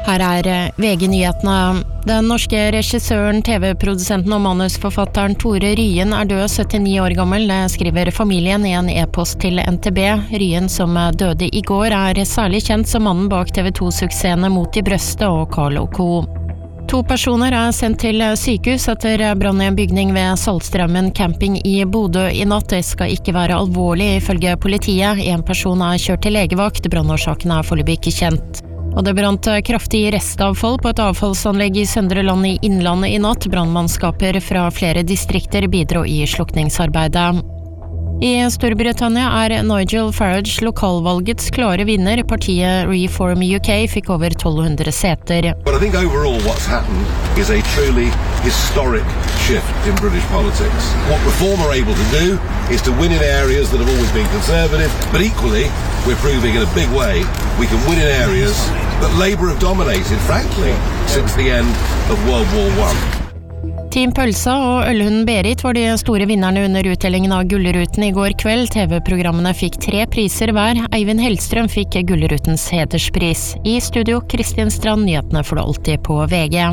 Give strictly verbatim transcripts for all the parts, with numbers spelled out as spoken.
Her er V G-nyhetene. Den norske regissøren, T V-produsenten og manusforfatteren Tore Ryen er død syttini år gammel, det skriver familien i en e-post til N T B. Ryen, som døde i går, er særlig kjent som mannen bak T V to-suksessene Mot i brøstet og Carl og Co. To personer er sendt til sykehus etter brann i en bygning ved Saltstraumen camping i Bodø i natt. Det skal ikke være alvorlig ifølge politiet. En person er kjørt til legevakt, brannårsaken er foreløpig ikke kjent. Og det brant kraftig restavfall på et avfallsanlegg i Søndre Land i Innlandet i natt. Brannmannskaper fra flere distrikter bidro i slukningsarbeidet. I Storbritannia er Nigel Farage lokalvalgets klare vinner. Partiet Reform U K fikk over tolv hundre seter. But I think overall what's happened is a truly historic shift in British politics. What Reform are able to do is to win in areas that have always been conservative, but equally we're proving in a big way we can win in areas that Labour have dominated, frankly, since the end of World War One. Team Pølsa og ølhunden Berit var de store vinnerne under utdelingen av Gullruten i går kveld. T V-programmene fikk tre priser hver. Eivind Hellstrøm fikk Gullrutens hederspris. I studio, Kristin Strand, nyhetene får du alltid på V G.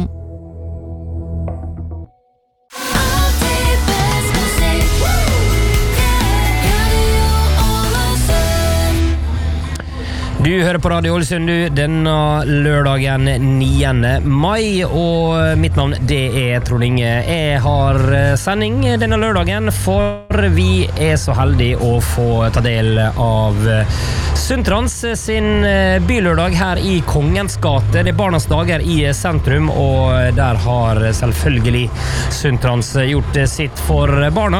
Du hører på Radio Ålesund du, denne lørdagen niende mai, og mitt navn det er Trond Inge. Jeg har sending denne lørdagen, for vi er så heldige å få ta del av Sundtrans sin bylørdag her i Kongens gate. Det er barnas dager i sentrum, og der har selvfølgelig Sundtrans gjort sitt for barna.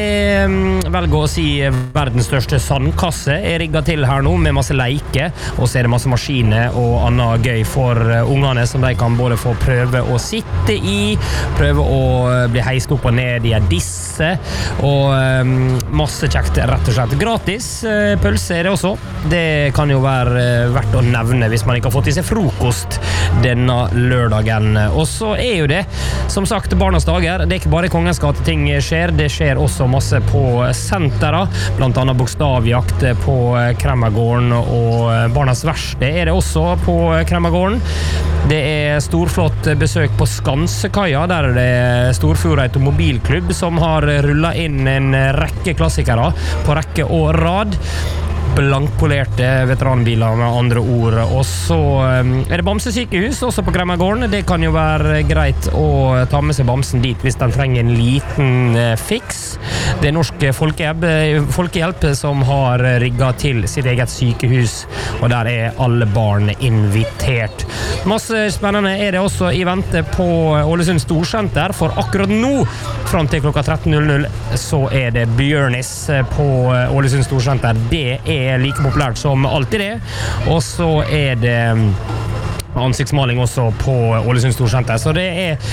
Jeg velger å si verdens største sandkasse er rigget til her nå, med masse leike. Og så er det masse maskiner og annet gøy for ungene som de kan både få prøve å sitte i, prøve å bli heist opp og ned i en disse, og um, masse kjekt, rett og slett gratis. Pølse er det også. Det kan jo være verdt å nevne hvis man ikke har fått i seg frokost denne lørdagen. Og så er jo det, som sagt, barnas dager. Det er ikke bare i Kongens gate ting skjer, det skjer også masse på sentera, blant annet bokstavjakt på Kremmergården, og Barnas verksted er det også på Kremmergården. Det er storflott besøk på Skansekaia, der er det Storfjord Automobilklubb som har rullet inn en rekke klassikere på rekke og rad. Blankpolerte veteranbiler med andre ord. Og så er det Bamse sykehus også på Kremmergården. Det kan jo være greit å ta med seg Bamsen dit hvis den trenger en liten fiks. Det er Norsk Folkehjelp, Folkehjelp som har rigget til sitt eget sykehus, og der er alle barn invitert. Masse spennende er det også i vente på Ålesund Storsenter, for akkurat nå, frem til klokka tretten null null, så er det Bjørnis på Ålesund Storsenter. Det er like populært som alltid det. Og så er det ansiktsmaling også på Ålesund Storsenter. Så det er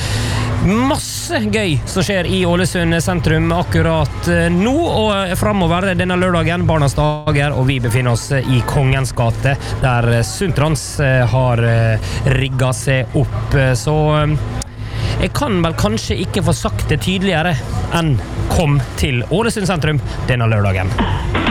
masse gøy som skjer i Ålesund sentrum akkurat nå og fremover denne lørdagen, barnas dager, og vi befinner oss i Kongens gate, der Sundtrans har rigget seg opp. Så jeg kan vel kanskje ikke få sagt det tydeligere enn kom til Ålesund sentrum denne lørdagen.